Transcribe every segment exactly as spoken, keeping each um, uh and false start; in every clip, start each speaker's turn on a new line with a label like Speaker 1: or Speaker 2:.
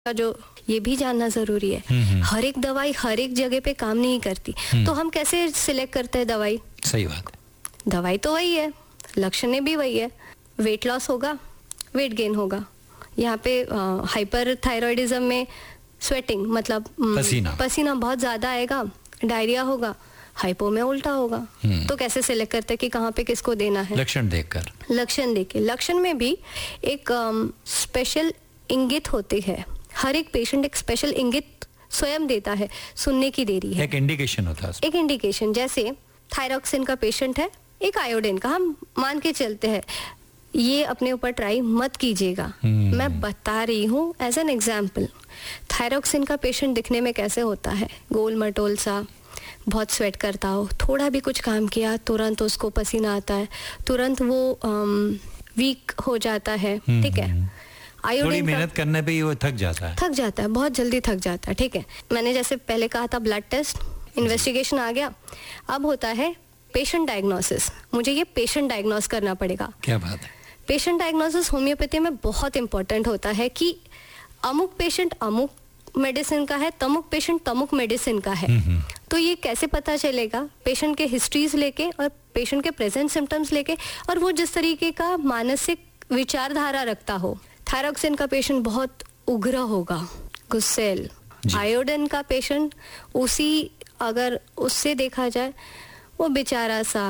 Speaker 1: का जो ये भी जानना जरूरी है, हर एक दवाई हर एक जगह पे काम नहीं करती, तो हम कैसे सिलेक्ट करते हैं दवाई?
Speaker 2: सही बात है।
Speaker 1: दवाई तो वही है, लक्षण भी वही है, वेट लॉस होगा, वेट गेन होगा। यहाँ पे हाइपर थायराइडिज्म में स्वेटिंग मतलब
Speaker 2: पसीना
Speaker 1: पसीना बहुत ज्यादा आएगा, डायरिया होगा, हाइपो में उल्टा होगा। तो कैसे सिलेक्ट करते हैं कि कहाँ पे किसको देना है?
Speaker 2: लक्षण देखकर।
Speaker 1: लक्षण देख के, लक्षण में भी एक स्पेशल इंगित होती है, हर एक पेशेंट एक स्पेशल इंगित स्वयं देता है, सुनने की देरी है,
Speaker 2: एक इंडिकेशन होता है।
Speaker 1: एक इंडिकेशन, जैसे थायरॉक्सिन का पेशेंट है, एक आयोडीन का, हम मान के चलते हैं, ये अपने ऊपर ट्राई मत कीजिएगा, मैं बता रही हूँ एज एन एग्जाम्पल। थायरॉक्सिन का पेशेंट दिखने में कैसे होता है? गोल मटोल सा, बहुत स्वेट करता हो, थोड़ा भी कुछ काम किया तुरंत उसको पसीना आता है, तुरंत वो वीक हो जाता है, ठीक है।
Speaker 2: थोड़ी मेहनत करने पे ही वो थक जाता है
Speaker 1: थक जाता है बहुत जल्दी थक जाता है, ठीक है। मैंने जैसे पहले कहा था, ब्लड टेस्ट इन्वेस्टिगेशन आ गया, अब होता है पेशेंट डायग्नोसिस। मुझे ये पेशेंट डायग्नोस करना पड़ेगा।
Speaker 2: क्या बात है।
Speaker 1: पेशेंट डायग्नोसिस होम्योपैथी में बहुत इंपॉर्टेंट होता है कि अमुक पेशेंट अमुक मेडिसिन का है, तमुक पेशेंट तमुक मेडिसिन का है। तो ये कैसे पता चलेगा? पेशेंट के हिस्ट्रीज लेके और पेशेंट के प्रेजेंट सिम्टम्स लेके, और वो जिस तरीके का मानसिक विचारधारा रखता हो। थायरॉक्सिन का पेशेंट बहुत उग्र होगा, गुस्सेल। आयोडीन का पेशेंट उसी, अगर उससे देखा जाए, वो बेचारा सा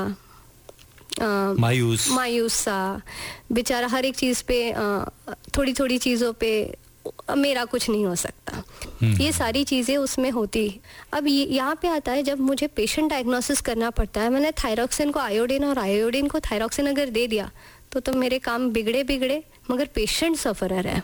Speaker 2: मायूस
Speaker 1: मायूस सा बेचारा, हर एक चीज पे आ, थोड़ी थोड़ी चीजों पे मेरा कुछ नहीं हो सकता, ये सारी चीजें उसमें होती। अब यहाँ पे आता है, जब मुझे पेशेंट डायग्नोसिस करना पड़ता है, मैंने थायरॉक्सिन को आयोडीन और आयोडीन को थायरॉक्सिन अगर दे दिया तो तो मेरे काम बिगड़े बिगड़े मगर पेशेंट सफरर है।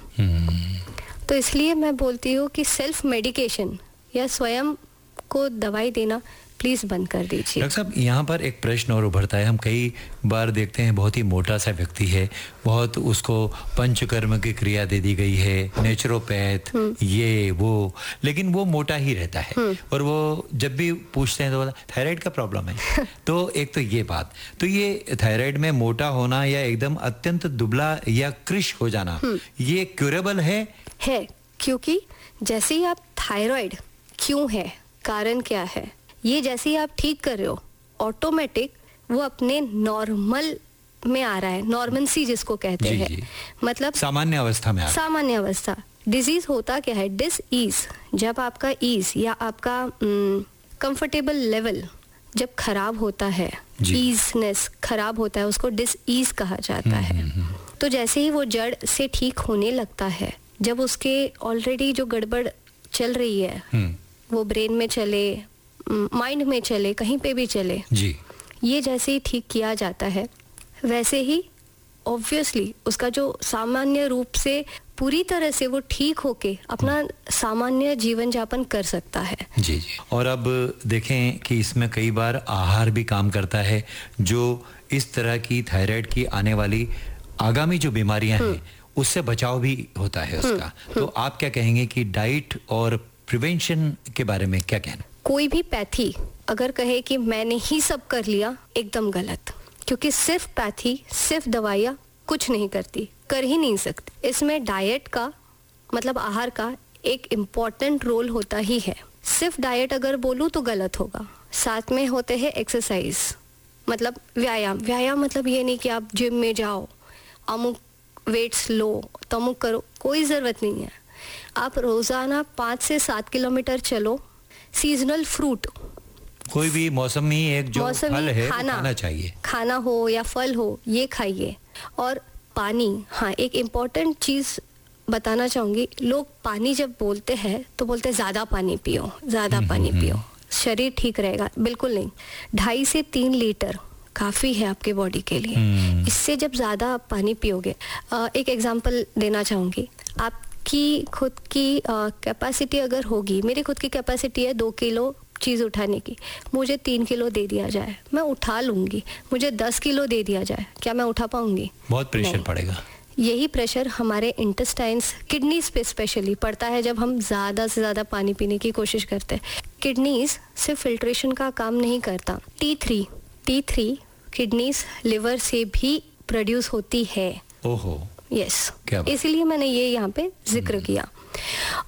Speaker 1: तो इसलिए मैं बोलती हूँ कि सेल्फ मेडिकेशन या स्वयं को दवाई देना प्लीज बंद कर दीजिए।
Speaker 2: डॉक्टर साहब, यहाँ पर एक प्रश्न और उभरता है, हम कई बार देखते हैं बहुत ही मोटा सा व्यक्ति है, बहुत उसको पंचकर्म की क्रिया दे दी गई है, नेचुरोपैथ ये वो, लेकिन वो मोटा ही रहता है, और वो जब भी पूछते हैं तो बोला थायराइड का प्रॉब्लम है। तो एक तो ये बात, तो ये थायराइड में मोटा होना या एकदम अत्यंत दुबला या कृश हो जाना, ये क्यूरेबल है?
Speaker 1: है, क्योंकि जैसे ही आप थायराइड क्यों है, कारण क्या है, ये जैसे ही आप ठीक कर रहे हो, ऑटोमेटिक वो अपने नॉर्मल में आ रहा है, नॉर्मल-सी जिसको कहते हैं, मतलब
Speaker 2: सामान्य अवस्था में आ रहा है।
Speaker 1: सामान्य अवस्था। डिजीज होता क्या है? Dish ease. जब आपका ईज या आपका कंफर्टेबल लेवल जब खराब होता है, ईजनेस खराब होता है, उसको डिस ईज कहा जाता है। तो जैसे ही वो जड़ से ठीक होने लगता है, जब उसके ऑलरेडी जो गड़बड़ चल रही है, वो ब्रेन में चले, माइंड में चले, कहीं पे भी चले
Speaker 2: जी,
Speaker 1: ये जैसे ही ठीक किया जाता है, वैसे ही ऑब्वियसली उसका जो सामान्य रूप से पूरी तरह से वो ठीक होके अपना सामान्य जीवन यापन कर सकता है।
Speaker 2: जी जी। और अब देखें कि इसमें कई बार आहार भी काम करता है, जो इस तरह की थायराइड की आने वाली आगामी जो बीमारियां हैं उससे बचाव भी होता है उसका। तो आप क्या कहेंगे कि डाइट और प्रिवेंशन के बारे में क्या कहना?
Speaker 1: कोई भी पैथी अगर कहे कि मैंने ही सब कर लिया, एकदम गलत, क्योंकि सिर्फ पैथी, सिर्फ दवाइयाँ कुछ नहीं करती, कर ही नहीं सकती। इसमें डाइट का मतलब आहार का एक इम्पॉर्टेंट रोल होता ही है। सिर्फ डाइट अगर बोलूँ तो गलत होगा। साथ में होते हैं एक्सरसाइज, मतलब व्यायाम। व्यायाम मतलब ये नहीं कि आप जिम में जाओ, अमुक वेट्स लो, तमुक करो, कोई ज़रूरत नहीं है। आप रोज़ाना पाँच से सात किलोमीटर चलो, सीजनल फ्रूट,
Speaker 2: कोई भी मौसमी एक जो फल है
Speaker 1: खाना,
Speaker 2: खाना चाहिए,
Speaker 1: खाना हो या फल हो, ये खाइए। और पानी, हाँ एक इम्पॉर्टेंट चीज़ बताना चाहूँगी, लोग पानी जब बोलते हैं तो बोलते हैं ज़्यादा पानी पियो, ज़्यादा पानी पियो, शरीर ठीक रहेगा। बिल्कुल नहीं, ढाई से तीन लीटर काफ़ी है आपके बॉडी के लिए। इससे जब ज़्यादा आप पानी पियोगे, एक एग्जांपल देना चाहूँगी, आप की खुद की कैपेसिटी अगर होगी, मेरी खुद की कैपेसिटी है दो किलो चीज़ उठाने की, मुझे तीन किलो दे दिया जाए, मैं उठा लूँगी। मुझे दस किलो दे दिया जाए, क्या मैं उठा पाऊँगी?
Speaker 2: बहुत प्रेशर पड़ेगा।
Speaker 1: यही प्रेशर हमारे इंटेस्टाइन्स, किडनीज पे स्पेशली पड़ता है जब हम ज़्यादा से ज़्यादा पानी पीने की कोशिश करते हैं। किडनीज सिर्फ फिल्ट्रेशन का काम नहीं करता, T three T three kidneys liver से भी प्रोड्यूस होती है।
Speaker 2: ओहो,
Speaker 1: यस yes. इसीलिए मैंने ये यहाँ पे जिक्र किया।